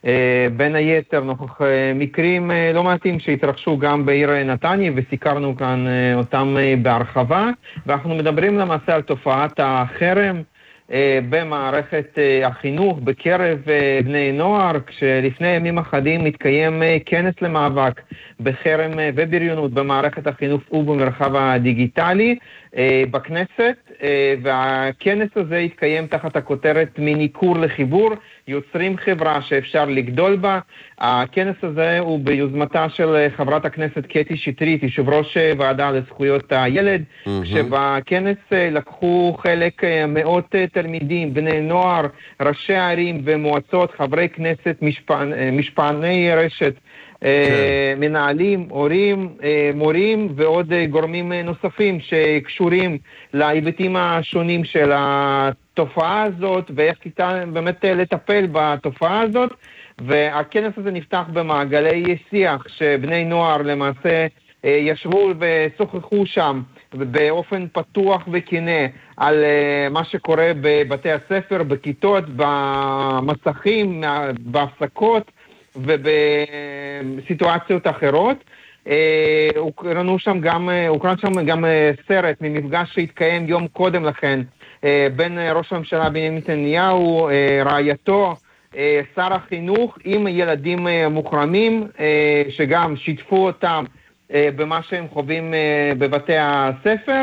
בין היתר נוכח מקרים לא מעטים שהתרחשו גם בעיר נתניה, וסיקרנו כאן אותם בהרחבה, ואנחנו מדברים למעשה על תופעת החרם במערכת החינוך בקרב בני נוער, כשלפני ימים אחדים מתקיים כנס למאבק בחרם ובריונות במערכת החינוך ובמרחב הדיגיטלי בכנסת, והכנס הזה התקיים תחת הכותרת מניכור לחיבור, יוצרים חברה שאפשר לגדול בה. הכנס הזה הוא ביוזמתה של חברת הכנסת קטי שטרית, יושב ראש ועדה לזכויות הילד, שבכנס לקחו חלק מאות תלמידים, בני נוער, ראשי ערים ומועצות, חברי כנסת, משפעני רשת, מנהלים, הורים, מורים ועוד גורמים נוספים שקשורים להיבטים השונים של התופעה הזאת ואיך באמת לטפל בתופעה הזאת. והכנס הזה נפתח במעגלי שיח שבני נוער למעשה ישבו ושוחחו שם באופן פתוח וכנה על מה שקורה בבתי הספר, בכיתות, במסכים, בהפסקות ובסיטואציות אחרות. הוקרן שם גם סרט ממפגש שהתקיים יום קודם לכן בין ראש הממשלה בנימין נתניהו, רעייתו, שר החינוך, עם ילדים מוחרמים, שגם שיתפו אותם במה שהם חווים בבתי הספר.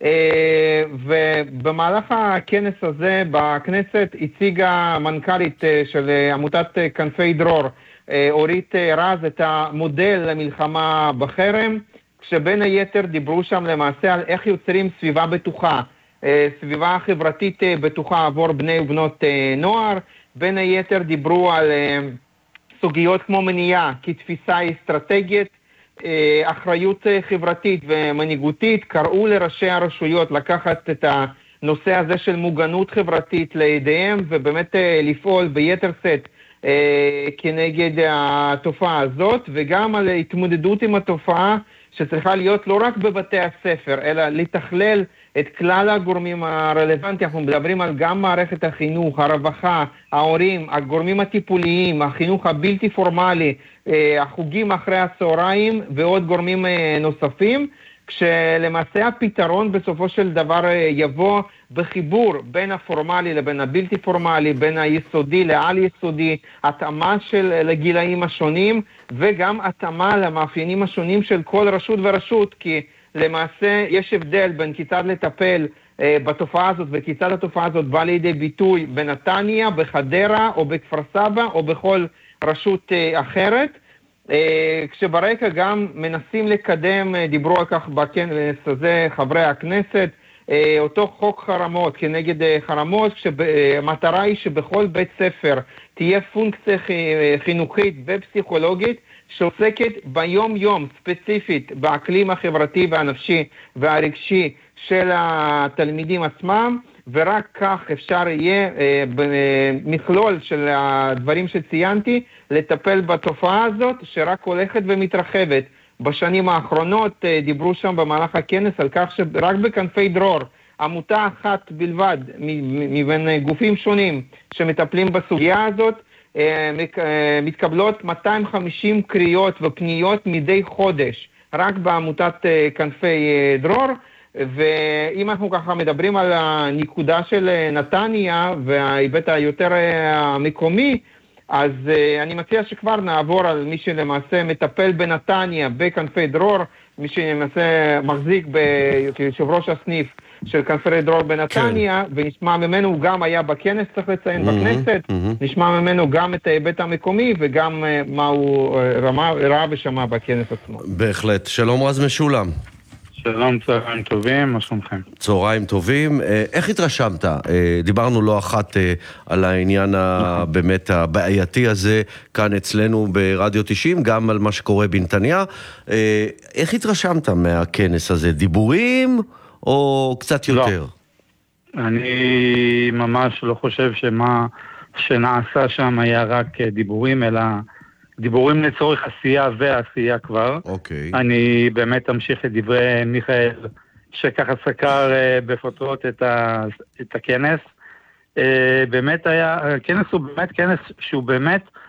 ובמהלך הכנס הזה בכנסת הציגה מנכ"לית של עמותת כנפי דרור, אורית רז, את המודל למלחמה בחרם, כשבין היתר דיברו שם למעשה על איך יוצרים סביבה בטוחה, סביבה חברתית בטוחה עבור בני ובנות נוער. בין היתר דיברו על סוגיות כמו מניעה כתפיסה אסטרטגית, אחריות חברתית ומנהיגותית. קראו לראשי הרשויות לקחת את הנושא הזה של מוגנות חברתית לידיהם ובאמת לפעול ביתר שאת כנגד התופעה הזאת, וגם על התמודדות עם התופעה שצריכה להיות לא רק בבתי הספר, אלא לתכלל את כלל הגורמים הרלוונטיים. אנחנו מדברים על גם מערכת החינוך, הרווחה, ההורים, הגורמים הטיפוליים, החינוך הבלתי פורמלי, החוגים אחרי הצהריים ועוד גורמים נוספים, כשלמעשה הפתרון בסופו של דבר יבוא בחיבור בין הפורמלי לבין הבלתי פורמלי, בין היסודי לעל יסודי, התאמה לגילאים השונים וגם התאמה למאפיינים השונים של כל רשות ורשות, כי למעשה יש הבדל בין כיצד לטפל בתופעה הזאת וכיצד התופעה הזאת באה לידי ביטוי בנתניה, בחדרה או בכפר סבא או בכל רשות אחרת. כשברקע גם מנסים לקדם, דיברו על כך בכנס הזה חברי הכנסת, אותו חוק חרמות כנגד חרמות, כשהמטרה היא שבכל בית ספר תהיה פונקציה חינוכית ופסיכולוגית שעוסקת ביום יום ספציפית באקלים החברתי והנפשי והרגשי של התלמידים עצמם, ורק כך אפשר יהיה במכלול של הדברים שציינתי לטפל בתופעה הזאת שרק הולכת ומתרחבת. בשנים האחרונות דיברו שם במהלך הכנס על כך שרק בכנפי דרור, עמותה אחת בלבד מבין גופים שונים שמטפלים בסוגיה הזאת, מתקבלות 250 קריאות ופניות מדי חודש רק בעמותת כנפי דרור. ואם אנחנו ככה מדברים על הנקודה של נתניה וההיבט היותר המקומי, אז אני מציע שכבר נעבור על מי שלמעשה מטפל בנתניה בכנפי דרור, מי שלמעשה מחזיק כיושב ראש הסניף של כנפי דרור בנתניה, ונשמע ממנו, הוא גם היה בכנס, צריך לציין בכנסת, נשמע ממנו גם את ההיבט המקומי וגם מה הוא ראה ושמע בכנס עצמו. בהחלט. שלום רז משולם. שלום, צהריים טובים, מה שלומכם? צהריים טובים. איך התרשמת? דיברנו לא אחת על העניין באמת הבעייתי הזה כאן אצלנו ברדיו 90, גם על מה שקורה בנתניה. איך התרשמת מהכנס הזה? דיבורים או קצת יותר? לא. אני ממש לא חושב שמה שנעשה שם היה רק דיבורים, אלא דיבורים לצורך עשייה ועשייה כבר. אוקיי. אני באמת אמשיך את דברי מיכאל, שככה סקר בפרוטרוט את הכנס. באמת היה, הכנס הוא באמת כנס שהוא באמת